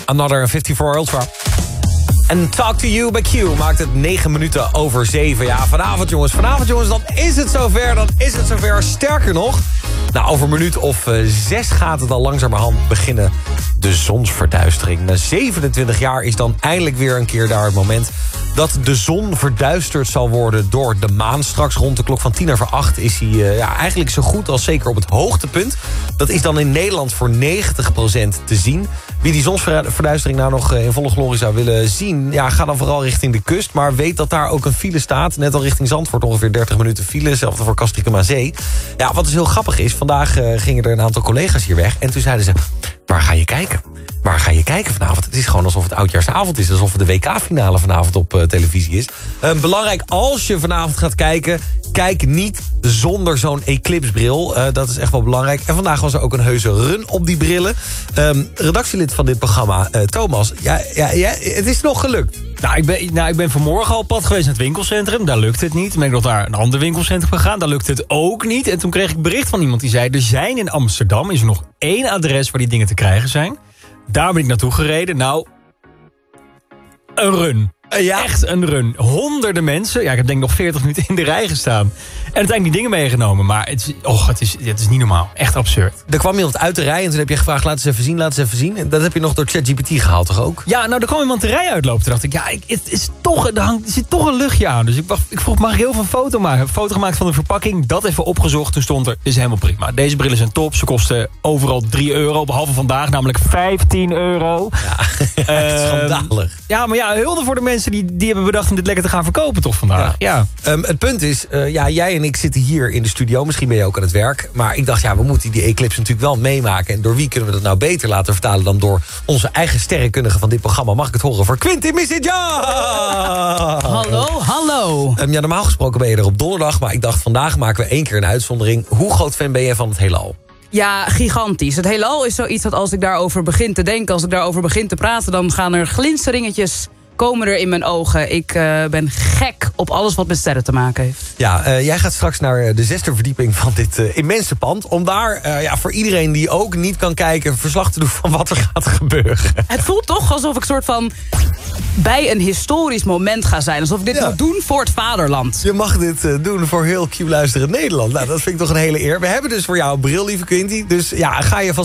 Another 54 Ultra. En Talk to You bij Q maakt het 9 minuten over 7. Ja, vanavond jongens, dan is het zover. Sterker nog, nou, over een minuut of 6 gaat het al langzamerhand beginnen. De zonsverduistering. Na 27 jaar is dan eindelijk weer een keer daar het moment dat de zon verduisterd zal worden door de maan. Straks rond de klok van 7:50 is hij eigenlijk zo goed als zeker op het hoogtepunt. Dat is dan in Nederland voor 90% te zien. Wie die zonsverduistering nou nog in volle glorie zou willen zien, ja, ga dan vooral richting de kust. Maar weet dat daar ook een file staat. Net al richting Zandvoort ongeveer 30 minuten file. Hetzelfde voor Castricum aan Zee. Ja, wat dus heel grappig is, vandaag gingen er een aantal collega's hier weg. En toen zeiden ze, waar ga je kijken? Waar ga je kijken vanavond? Het is gewoon alsof het oudjaarsavond is. Alsof het de WK-finale vanavond op televisie is. Belangrijk, als je vanavond gaat kijken, kijk niet zonder zo'n eclipsebril. Dat is echt wel belangrijk. En vandaag was er ook een heuse run op die brillen. Redactielid van dit programma, Thomas. Ja, het is nog gelukt. Ik ben vanmorgen al op pad geweest naar het winkelcentrum. Daar lukte het niet. Toen ben ik nog naar een ander winkelcentrum gegaan. Daar lukte het ook niet. En toen kreeg ik bericht van iemand die zei, er zijn in Amsterdam is er nog 1 adres waar die dingen te krijgen zijn. Daar ben ik naartoe gereden. Nou, een run. Ja. Echt een run. Honderden mensen. Ja, ik heb denk ik nog 40 minuten in de rij gestaan. En uiteindelijk die dingen meegenomen. Maar het is niet normaal. Echt absurd. Er kwam iemand uit de rij en toen heb je gevraagd, laat eens even zien. En dat heb je nog door ChatGPT gehaald, toch ook? Ja, nou, er kwam iemand de rij uitlopen. Toen dacht ik, ja, er zit toch een luchtje aan. Dus ik vroeg, mag ik heel veel een foto maken? Een foto gemaakt van de verpakking. Dat even opgezocht. Toen stond er, is helemaal prima. Deze brillen zijn top. Ze kosten overal €3. Behalve vandaag, namelijk €15. Ja, echt schandalig. Ja, maar ja, hulde voor de mensen die hebben bedacht om dit lekker te gaan verkopen toch vandaag. Ja. Het punt is, jij en ik zitten hier in de studio. Misschien ben je ook aan het werk. Maar ik dacht, we moeten die eclipse natuurlijk wel meemaken. En door wie kunnen we dat nou beter laten vertalen dan door onze eigen sterrenkundige van dit programma? Mag ik het horen voor Quintin Misitja? Hallo. Normaal gesproken ben je er op donderdag. Maar ik dacht, vandaag maken we 1 keer een uitzondering. Hoe groot fan ben je van het heelal? Ja, gigantisch. Het heelal is zoiets dat als ik daarover begin te denken, als ik daarover begin te praten, dan gaan er glinsteringetjes komen er in mijn ogen. Ik ben gek op alles wat met sterren te maken heeft. Ja, jij gaat straks naar de 6e verdieping van dit immense pand. Om daar voor iedereen die ook niet kan kijken een verslag te doen van wat er gaat gebeuren. Het voelt toch alsof ik soort van bij een historisch moment ga zijn. Alsof ik dit moet doen voor het vaderland. Je mag dit doen voor heel Q-luisterend Nederland. Nou, dat vind ik toch een hele eer. We hebben dus voor jou een bril, lieve Quinty. Dus ja, ga je van